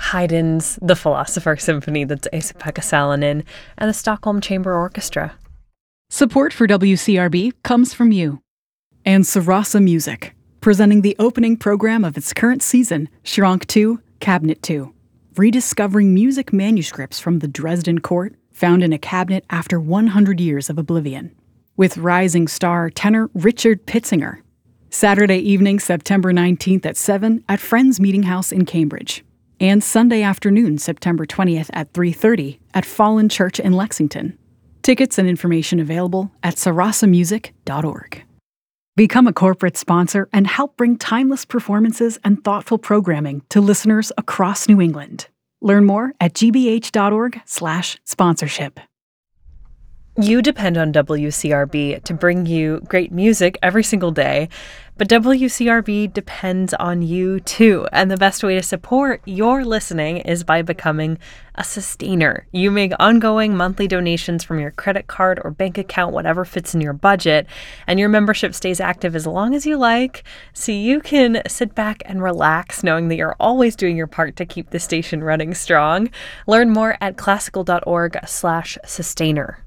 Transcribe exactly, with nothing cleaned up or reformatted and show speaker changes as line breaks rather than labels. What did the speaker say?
Haydn's The Philosopher's Symphony, that's Esa-Pekka Salonen, and the Stockholm Chamber Orchestra.
Support for W C R B comes from you. And Sarasa Music, presenting the opening program of its current season, Schrank two, Cabinet two, rediscovering music manuscripts from the Dresden court found in a cabinet after one hundred years of oblivion, with rising star tenor Richard Pitzinger. Saturday evening, September nineteenth at seven at Friends Meeting House in Cambridge, and Sunday afternoon, September twentieth at three thirty at Fallen Church in Lexington. Tickets and information available at sarasa music dot org. Become a corporate sponsor and help bring timeless performances and thoughtful programming to listeners across New England. Learn more at g b h dot org slash sponsorship.
You depend on W C R B to bring you great music every single day, but W C R B depends on you too. And the best way to support your listening is by becoming a sustainer. You make ongoing monthly donations from your credit card or bank account, whatever fits in your budget, and your membership stays active as long as you like, so you can sit back and relax knowing that you're always doing your part to keep the station running strong. Learn more at classical dot org slash sustainer.